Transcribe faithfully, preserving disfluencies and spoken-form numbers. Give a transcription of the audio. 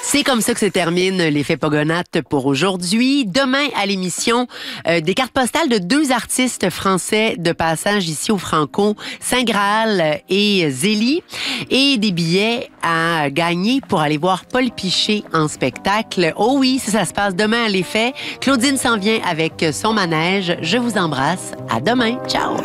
C'est comme ça que se termine l'effet Pogonate pour aujourd'hui. Demain, à l'émission, euh, des cartes postales de deux artistes français de passage ici au Franco, Saint-Graal et Zélie, et des billets à gagner pour aller voir Paul Piché en spectacle. Oh oui, ça, ça se passe demain à l'effet. Claudine s'en vient avec son manège. Je vous embrasse. À demain. Ciao!